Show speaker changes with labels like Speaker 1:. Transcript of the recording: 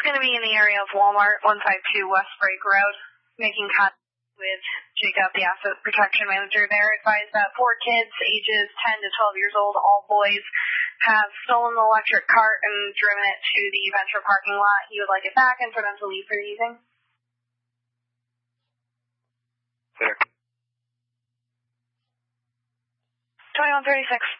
Speaker 1: going to be in the area of Walmart, 152 West Brake Road, making contact with Jacob, the asset protection manager there. Advised that 4 kids, ages 10 to 12 years old, all boys, have stolen the electric cart and driven it to the Venture parking lot. He would like it back and for them to leave for the evening.
Speaker 2: There.
Speaker 1: 2136.